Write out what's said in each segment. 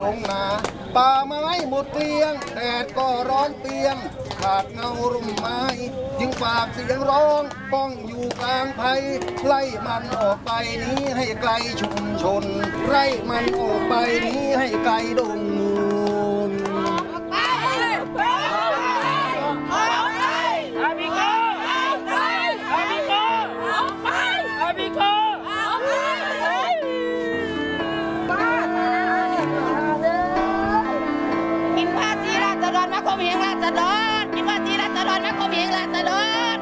ลงนาป่าไม้หมดเกลี้ยงแดดก็ร้อนเปียงขาดเงาร่มไม้จึงฝากเสียงร้องป้องอยู่กลางไผ่ไล่มันออกไปนี้ให้ไกลชุมชนไล่มันออกไปนี้ให้ไกลดงมูลก็มีราษฎรคิดว่าที่ราษฎรนะก็มีราษฎร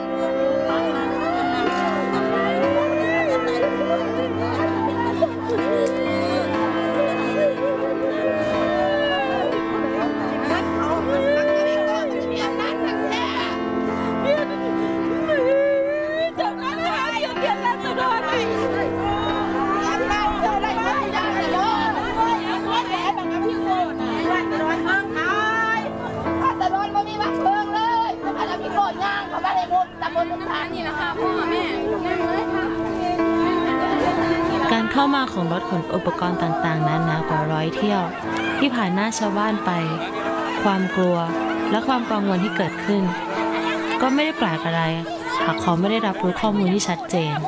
การเข้ามาของรถขนอุปกรณ์ต่างๆนั้นกว่า100 เที่ยวที่ผ่านหน้าชาวบ้านไปความกลัวและความกังวลที่เกิดขึ้นก็ไม่ได้แปลกอะไรหากเขาไม่ได้รับรู้ข้อมูลที่ชัดเจน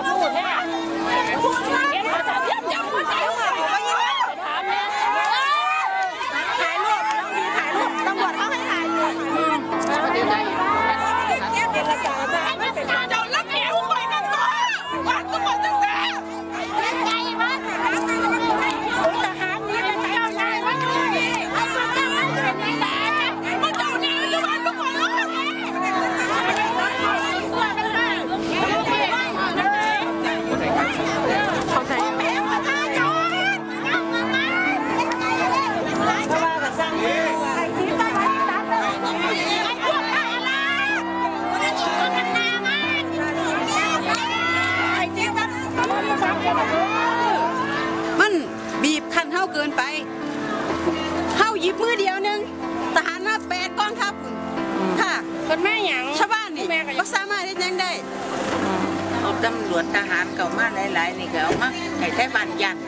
มันบีบคันเท่าเกินไปเท่าหยิบมือเดียวนึงทหารมา8 กองทัพค่ะคนแม่หยังชาวบ้านนี่ก็สามารถได้ยังได้เอาตำรวจทหารเก่ามาหลายๆนี่ก็เอามาให้ไทบ้านยัน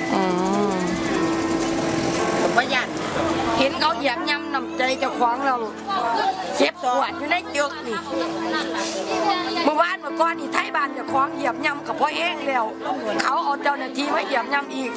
ผมว่ายันเห็นเขาเหยียบย่ำนำใจเจ้าของเราเจ็บปวดอยู่ในจุกนี่เมื่อวานเมื่อก่อนนี่ไทยบ้านเจ้าของเหยียบย่ำกับพ่อเองแล้วเขาเอาเจ้าหน้าที่มาเหยียบย่ำอีก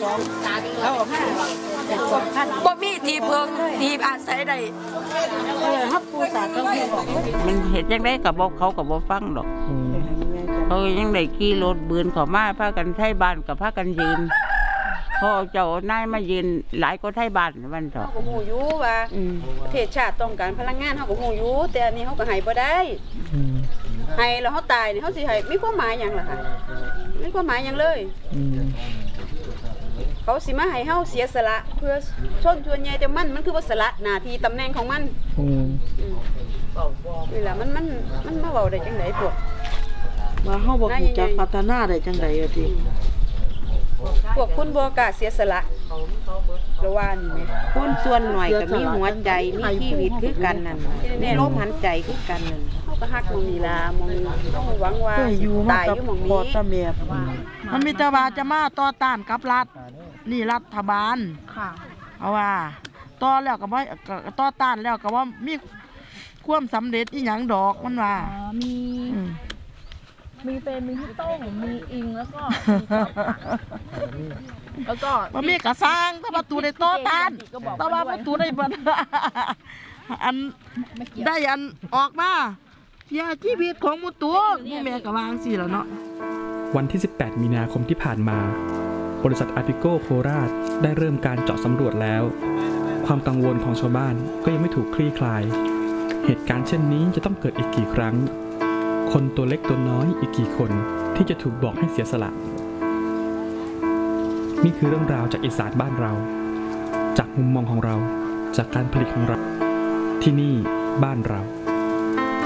บ่มีที่เพิงที่อาศัยใดฮับปูตาต้องมันเห็นยังได้กับบอกเขากับบอกฟังดอกเขายังได้ขี่รถบืนเขามาพากันไทยบ้านกับพากันยืนพอเจ้านายมายืนหลายก็ไทยบ้านมันเถอะเขาหูยูว่าประเทศชาติต้องการพลังงานเขาก็หูยูแต่อันนี้เขาก็ให้บ่ได้ให้แล้วเขาตายเนี่ยเขาสิให้มีความหมายอย่างล่ะค่ะไม่ความหมายอย่างเลยเขาสิมาให้เขาเสียสละเพื่อชนชวนใหญ่แต่มันคือว่าสละหน้าที่ตำแหน่งของมันนี่แหละมันมาเว้าได้จังไดพวกมาเฮาบ่รู้จักพัฒนาได้จังไดอ่ะทีพวกคุณบัวกาเสียสละระว่านี่ไหมคนส่วนหน่อยก็มีหัวใจมีชีวิตคือกันนั่นมีลมหายใจคือกันนั่นเขาก็ฮักมองนี่ล่ะมองต้องหวังว่าตายอยู่มองนี้มันมีแต่ว่าจะมาต่อต้านกับรัฐนี่รัฐบาลเอาว่าต่อแล้วก็บ่ต่อต้านแล้วก็ว่ามีความสำเร็จอีหยังดอกมันว่ามีเป็นมีพี่ต้งมีอิงแล้วก็มันมีกระซังถ้าประตูในโต๊ะทานแต่ว่าประตูในบ้านอันได้อันออกมาเสียชีวิตของมุตัวมูแม่กระวางสิแล้วเนาะวันที่ 18 มีนาคมที่ผ่านมาบริษัทอาปิโกโคราชได้เริ่มการเจาะสำรวจแล้วความกังวลของชาวบ้านก็ยังไม่ถูกคลี่คลายเหตุการณ์เช่นนี้จะต้องเกิดอีกกี่ครั้งคนตัวเล็กตัวน้อยอีกกี่คนที่จะถูกบอกให้เสียสละนี่คือเรื่องราวจากอีสานบ้านเราจากมุมมองของเราจากการผลิตของเราที่นี่บ้านเรา